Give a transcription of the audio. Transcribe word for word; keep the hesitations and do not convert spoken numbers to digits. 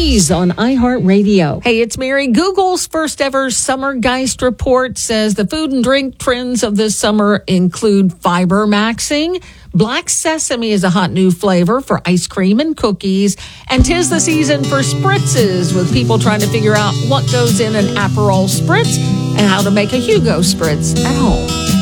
Louise on iHeartRadio. Hey, it's Mary. Google's first ever Summer Geist report says the food and drink trends of this summer include fiber maxing. Black sesame is a hot new flavor for ice cream and cookies. And 'tis the season for spritzes, with people trying to figure out what goes in an Aperol spritz and how to make a Hugo spritz at home.